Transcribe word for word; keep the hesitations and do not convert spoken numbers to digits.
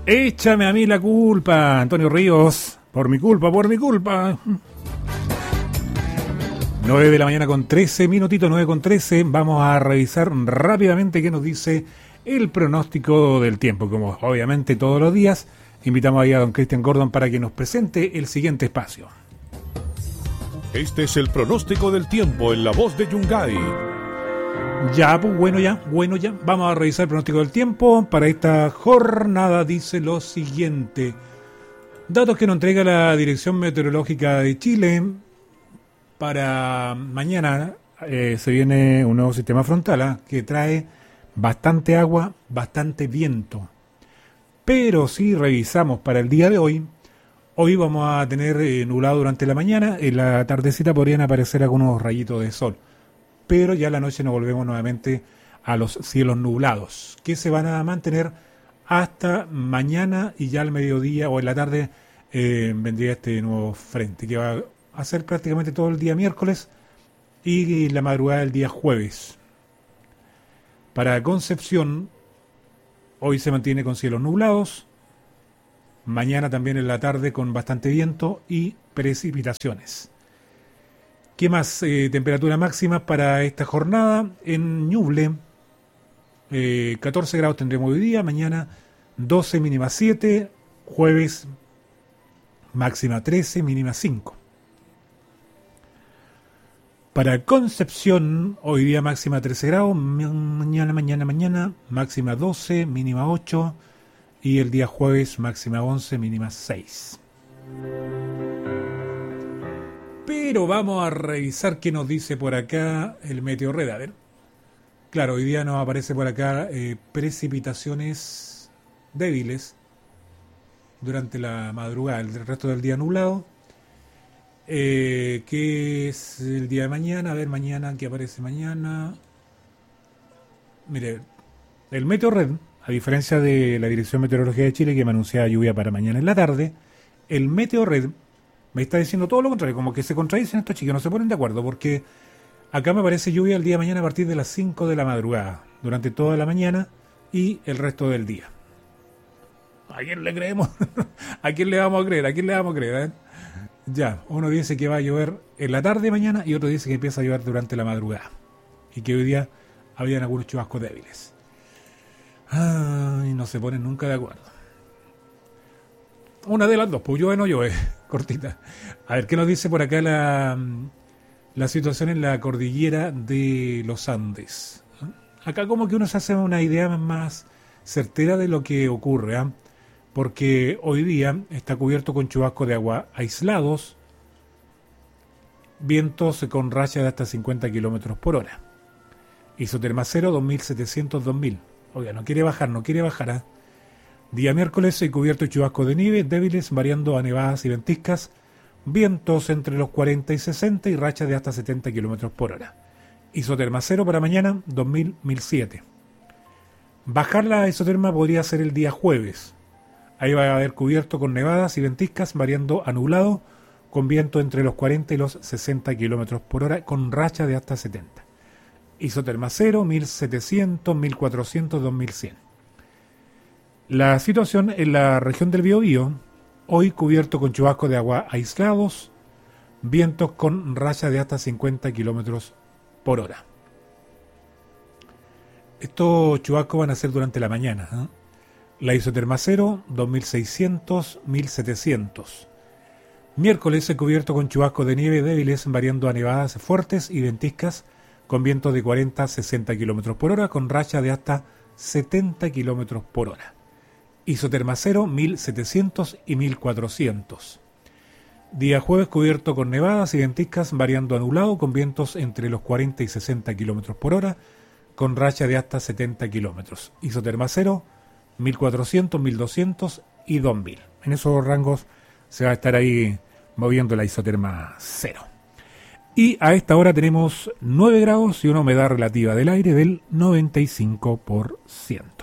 Échame a mí la culpa, Antonio Ríos. Por mi culpa, por mi culpa. nueve de la mañana con trece minutitos, nueve con trece. Vamos a revisar rápidamente qué nos dice el pronóstico del tiempo. Como obviamente todos los días, invitamos ahí a don Cristian Gordon para que nos presente el siguiente espacio. Este es el pronóstico del tiempo en la voz de Yungay. Ya, pues bueno ya, bueno ya. Vamos a revisar el pronóstico del tiempo para esta jornada. Dice lo siguiente. Datos que nos entrega la Dirección Meteorológica de Chile. Para mañana eh, se viene un nuevo sistema frontal ¿eh? que trae bastante agua, bastante viento. Pero si revisamos para el día de hoy, hoy vamos a tener eh, nublado durante la mañana. En la tardecita podrían aparecer algunos rayitos de sol. Pero ya en la noche nos volvemos nuevamente a los cielos nublados, que se van a mantener hasta mañana, y ya al mediodía o en la tarde eh, vendría este nuevo frente, que va a ser prácticamente todo el día miércoles y la madrugada del día jueves. Para Concepción, hoy se mantiene con cielos nublados, mañana también en la tarde con bastante viento y precipitaciones. ¿Qué más? Eh, temperatura máxima para esta jornada en Ñuble. Eh, catorce grados tendremos hoy día, mañana doce, mínima siete, jueves máxima trece, mínima cinco. Para Concepción, hoy día máxima trece grados, mañana, mañana, mañana, máxima doce, mínima ocho, y el día jueves máxima once, mínima seis. Pero vamos a revisar qué nos dice por acá el Meteorred. A ver. Claro, hoy día nos aparece por acá eh, precipitaciones débiles durante la madrugada, el resto del día nublado. Eh, ¿Qué es el día de mañana? A ver, mañana, ¿qué aparece mañana? Mire, el Meteorred, a diferencia de la Dirección Meteorológica de Chile, que me anunciaba lluvia para mañana en la tarde, el Meteorred me está diciendo todo lo contrario, como que se contradicen estos chicos, no se ponen de acuerdo, porque acá me aparece lluvia el día de mañana a partir de las cinco de la madrugada, durante toda la mañana y el resto del día. ¿A quién le creemos? ¿A quién le vamos a creer? ¿A quién le vamos a creer? ¿Eh? Ya, uno dice que va a llover en la tarde de mañana y otro dice que empieza a llover durante la madrugada y que hoy día habían algunos chubascos débiles. Ay, no se ponen nunca de acuerdo. Una de las dos, pues llueve o no llueve, cortita. A ver, ¿qué nos dice por acá la, la situación en la cordillera de los Andes? Acá como que uno se hace una idea más certera de lo que ocurre, ¿eh? Porque hoy día está cubierto con chubascos de agua aislados, vientos con rachas de hasta cincuenta kilómetros por hora. Isoterma cero, dos mil setecientos, dos mil. Oiga, no quiere bajar, no quiere bajar, ¿eh? Día miércoles hay cubierto de chubascos de nieve débiles, variando a nevadas y ventiscas, vientos entre los cuarenta y sesenta y rachas de hasta setenta kilómetros por hora. Isoterma cero para mañana, dos mil, mil siete. Bajar la isoterma podría ser el día jueves. Ahí va a haber cubierto con nevadas y ventiscas, variando a nublado, con viento entre los cuarenta y los sesenta kilómetros por hora, con racha de hasta setenta. Isoterma cero, mil setecientos, mil cuatrocientos, dos mil cien. La situación en la región del Biobío, hoy cubierto con chubascos de agua aislados, vientos con racha de hasta cincuenta kilómetros por hora. Estos chubascos van a ser durante la mañana, ¿eh? La isoterma cero, dos mil seiscientos, mil setecientos. Miércoles se cubierto con chubascos de nieve débiles, variando a nevadas fuertes y ventiscas, con vientos de cuarenta a sesenta kilómetros por hora, con racha de hasta setenta kilómetros por hora. Isoterma cero, mil setecientos y mil cuatrocientos. Día jueves cubierto con nevadas y ventiscas, variando a nublado, con vientos entre los cuarenta y sesenta kilómetros por hora, con racha de hasta setenta kilómetros. Isoterma cero, mil cuatrocientos, mil doscientos y dos mil. En esos rangos se va a estar ahí moviendo la isoterma cero. Y a esta hora tenemos nueve grados y una humedad relativa del aire del noventa y cinco por ciento.